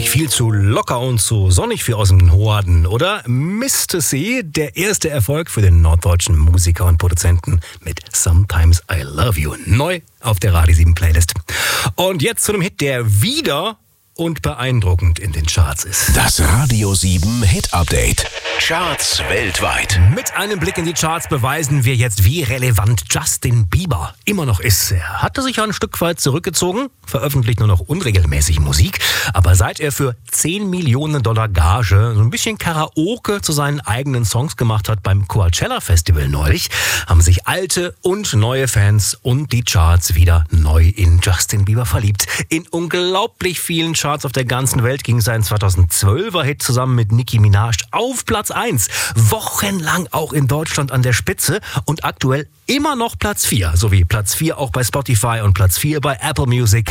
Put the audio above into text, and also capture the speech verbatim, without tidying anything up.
eigentlich viel zu locker und zu sonnig für aus dem Norden, oder? Mister C, der erste Erfolg für den norddeutschen Musiker und Produzenten mit Sometimes I Love You. Neu auf der Radio sieben Playlist. Und jetzt zu einem Hit, der wieder und beeindruckend in den Charts ist. Das Radio sieben Hit Update. Charts weltweit. Mit einem Blick in die Charts beweisen wir jetzt, wie relevant Justin Bieber immer noch ist. Er hatte sich ja ein Stück weit zurückgezogen, veröffentlicht nur noch unregelmäßig Musik, aber seit er für zehn Millionen Dollar Gage so ein bisschen Karaoke zu seinen eigenen Songs gemacht hat beim Coachella Festival neulich, haben sich alte und neue Fans und die Charts wieder neu in Justin Bieber verliebt. In unglaublich vielen Charts auf der ganzen Welt ging sein zweitausendzwölfer Hit zusammen mit Nicki Minaj auf Platz eins. Wochenlang auch in Deutschland an der Spitze und aktuell immer noch Platz vier. Sowie Platz vier auch bei Spotify und Platz vier bei Apple Music.